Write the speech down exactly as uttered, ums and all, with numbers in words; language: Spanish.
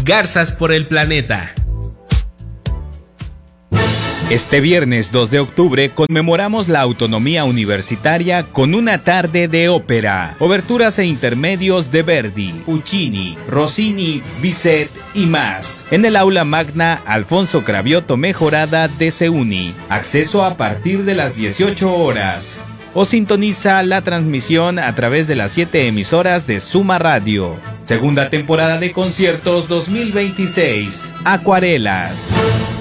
Garzas por el planeta. Este viernes dos de octubre conmemoramos la autonomía universitaria con una tarde de ópera, oberturas e intermedios de Verdi, Puccini, Rossini, Bizet y más. En el aula magna Alfonso Cravioto Mejorada de CEUNI. Acceso a partir de las dieciocho horas. O sintoniza la transmisión a través de las siete emisoras de Suma Radio. Segunda temporada de conciertos dos mil veintiséis. Acuarelas.